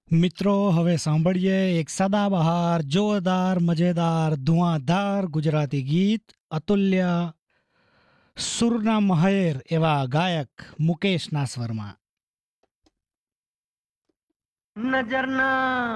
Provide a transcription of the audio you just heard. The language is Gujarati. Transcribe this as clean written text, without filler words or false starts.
મિત્રો હવે સાંભળીએ એક સદાબહાર જોરદાર મજેદાર ધુઆંધાર ગુજરાતી ગીત અતુલ્ય સુરના મહેર એવા ગાયક મુકેશના સ્વરમાં. નજરના